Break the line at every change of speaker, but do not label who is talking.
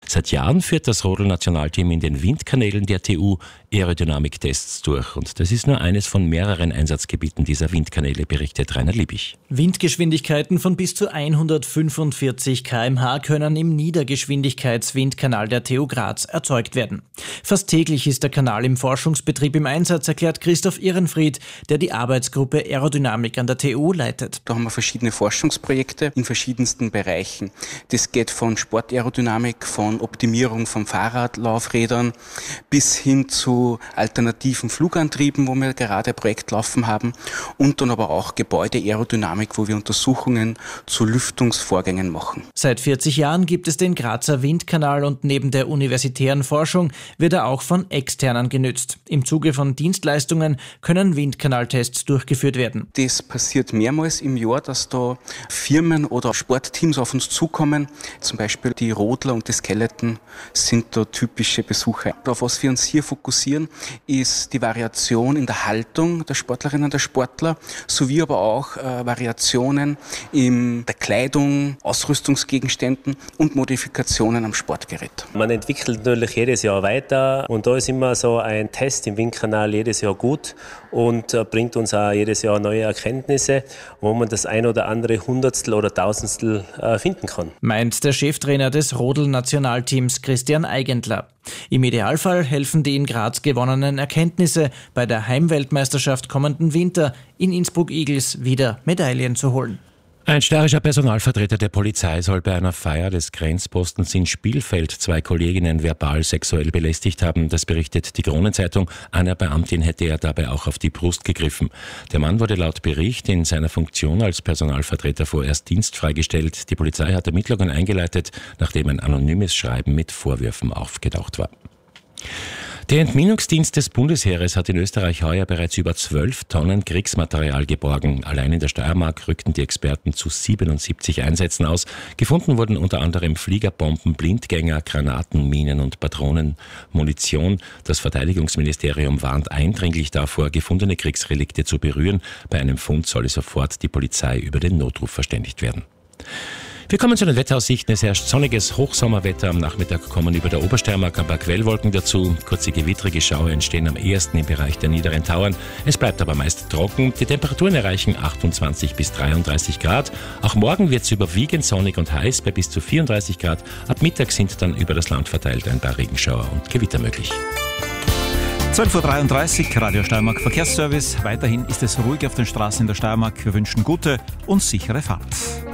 Seit Jahren führt das Rodel-Nationalteam in den Windkanälen der TU Aerodynamiktests durch. Und das ist nur eines von mehreren Einsatzgebieten dieser Windkanäle, berichtet Rainer Liebig.
Windgeschwindigkeiten von bis zu 145 km/h können im Niedergeschwindigkeitswindkanal der TU Graz erzeugt werden. Fast täglich ist der Kanal im Forschungsbetrieb im Einsatz, erklärt Christoph Ehrenfried, der die Arbeitsgruppe Aerodynamik an der TU leitet.
Da haben wir verschiedene Forschungsprojekte in verschiedensten Bereichen. Das geht von Sportaerodynamik, von Optimierung von Fahrradlaufrädern bis hin zu alternativen Flugantrieben, wo wir gerade ein Projekt laufen haben, und dann aber auch Gebäudeaerodynamik, wo wir Untersuchungen zu Lüftungsvorgängen machen.
Seit 40 Jahren gibt es den Grazer Windkanal und neben der universitären Forschung wird er auch von Externen genützt. Im Zuge von Dienstleistungen können Windkanaltests durchgeführt werden.
Das passiert mehrmals im Jahr, dass da Firmen oder Sportteams auf uns zukommen. Zum Beispiel die Rodler und die Skeleton sind da typische Besucher. Auf was wir uns hier fokussieren, ist die Variation in der Haltung der Sportlerinnen und der Sportler, sowie aber auch Variationen in der Kleidung, Ausrüstungsgegenständen und Modifikationen am Sportgerät.
Man entwickelt natürlich jedes Jahr weiter und da ist immer so ein Test im Windkanal jedes Jahr gut und bringt uns auch jedes Jahr neue Erkenntnisse, wo man das ein oder andere Hundertstel oder Tausendstel finden kann.
Meint der Cheftrainer des Rodel-Nationalteams Christian Eigentler. Im Idealfall helfen die in Graz gewonnenen Erkenntnisse bei der Heimweltmeisterschaft kommenden Winter in Innsbruck-Igls wieder Medaillen zu holen.
Ein steirischer Personalvertreter der Polizei soll bei einer Feier des Grenzpostens in Spielfeld 2 Kolleginnen verbal sexuell belästigt haben. Das berichtet die Kronenzeitung. Einer Beamtin hätte er dabei auch auf die Brust gegriffen. Der Mann wurde laut Bericht in seiner Funktion als Personalvertreter vorerst dienstfrei gestellt. Die Polizei hat Ermittlungen eingeleitet, nachdem ein anonymes Schreiben mit Vorwürfen aufgetaucht war. Der Entminungsdienst des Bundesheeres hat in Österreich heuer bereits über 12 Tonnen Kriegsmaterial geborgen. Allein in der Steiermark rückten die Experten zu 77 Einsätzen aus. Gefunden wurden unter anderem Fliegerbomben, Blindgänger, Granaten, Minen und Patronen, Munition. Das Verteidigungsministerium warnt eindringlich davor, gefundene Kriegsrelikte zu berühren. Bei einem Fund solle sofort die Polizei über den Notruf verständigt werden. Wir kommen zu den Wetteraussichten. Es herrscht sonniges Hochsommerwetter. Am Nachmittag kommen über der Obersteiermark ein paar Quellwolken dazu. Kurze gewittrige Schauer entstehen am ehesten im Bereich der niederen Tauern. Es bleibt aber meist trocken. Die Temperaturen erreichen 28 bis 33 Grad. Auch morgen wird es überwiegend sonnig und heiß bei bis zu 34 Grad. Ab Mittag sind dann über das Land verteilt ein paar Regenschauer und Gewitter möglich.
12.33 Uhr, Radio Steiermark Verkehrsservice. Weiterhin ist es ruhig auf den Straßen in der Steiermark. Wir wünschen gute und sichere Fahrt.